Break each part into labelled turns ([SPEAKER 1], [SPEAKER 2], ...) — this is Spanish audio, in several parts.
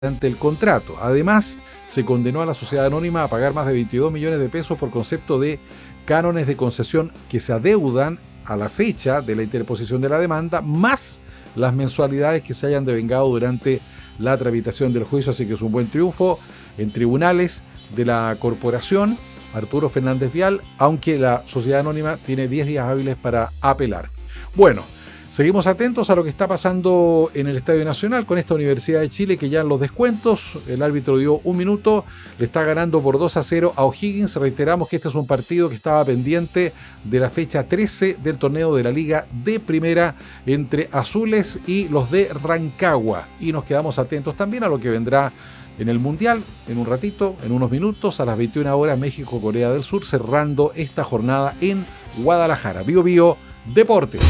[SPEAKER 1] ante el contrato. Además, se condenó a la sociedad anónima a pagar más de 22 millones de pesos por concepto de cánones de concesión que se adeudan a la fecha de la interposición de la demanda, más las mensualidades que se hayan devengado durante la tramitación del juicio. Así que es un buen triunfo en tribunales de la corporación Arturo Fernández Vial, aunque la sociedad anónima tiene 10 días hábiles para apelar. Bueno, seguimos atentos a lo que está pasando en el Estadio Nacional con esta Universidad de Chile, que ya en los descuentos, el árbitro dio 1 minuto, le está ganando por 2-0 a O'Higgins. Reiteramos que este es un partido que estaba pendiente de la fecha 13 del torneo de la Liga de Primera entre Azules y los de Rancagua. Y nos quedamos atentos también a lo que vendrá en el Mundial, en un ratito, en unos minutos, a las 21 horas, México-Corea del Sur, cerrando esta jornada en Guadalajara. Bio Bio Deportes.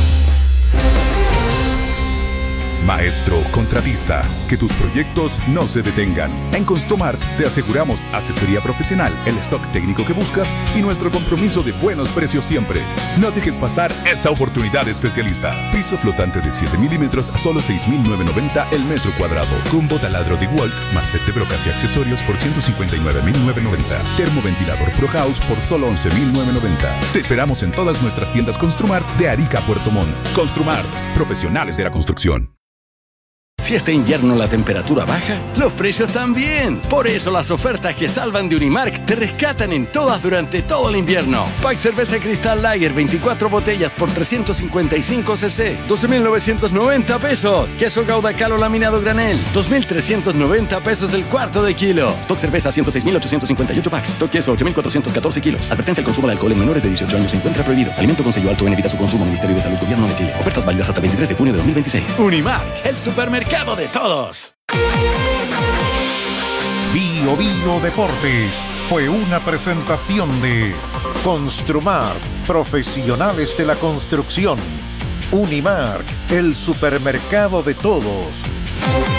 [SPEAKER 2] Maestro contratista, que tus proyectos no se detengan. En Construmart te aseguramos asesoría profesional, el stock técnico que buscas y nuestro compromiso de buenos precios siempre. No dejes pasar esta oportunidad especialista. Piso flotante de 7 milímetros a solo 6.990 el metro cuadrado. Combo taladro de Walt más set de brocas y accesorios por 159.990. Termoventilador Pro House por solo 11.990. Te esperamos en todas nuestras tiendas Construmart de Arica a Puerto Montt. Construmart, profesionales de la construcción.
[SPEAKER 3] Si este invierno la temperatura baja, los precios también. Por eso las ofertas que salvan de Unimark te rescatan en todas durante todo el invierno. Pack cerveza Cristal Lager 24 botellas por 355 cc, 12.990 pesos. Queso Gouda Calo laminado granel, 2.390 pesos el cuarto de kilo. Stock cerveza 106.858 packs. Stock queso 8.414 kilos. Advertencia: el consumo de alcohol en menores de 18 años se encuentra prohibido. Alimento con sello alto en, evita su consumo. Ministerio de Salud, Gobierno de Chile. Ofertas válidas hasta el 23 de junio de 2026. Unimark, el supermercado de todos.
[SPEAKER 4] Bio Bio Deportes fue una presentación de Construmart, profesionales de la construcción. Unimark, el supermercado de todos.